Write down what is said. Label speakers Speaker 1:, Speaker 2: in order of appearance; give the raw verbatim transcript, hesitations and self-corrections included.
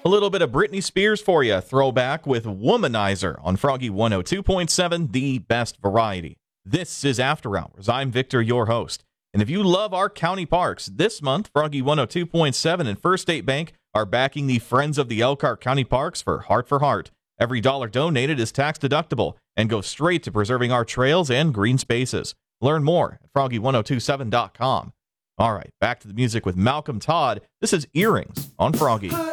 Speaker 1: A little bit of Britney Spears for you. Throwback with Womanizer on Froggy one oh two point seven, the best variety. This is After Hours. I'm Victor, your host. And if you love our county parks, this month, Froggy one oh two point seven and First State Bank are backing the Friends of the Elkhart County Parks for Heart for Heart. Every dollar donated is tax deductible and goes straight to preserving our trails and green spaces. Learn more at froggy one oh two seven dot com. All right, back to the music with Malcolm Todd. This is Earrings on Froggy.